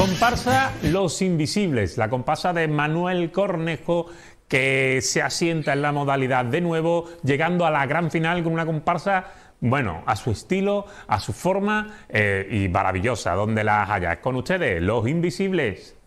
Comparsa Los Invisibles, la comparsa de Manuel Cornejo, que se asienta en la modalidad de nuevo, llegando a la gran final con una comparsa, bueno, a su estilo, a su forma y maravillosa, donde las haya. Con ustedes, Los Invisibles.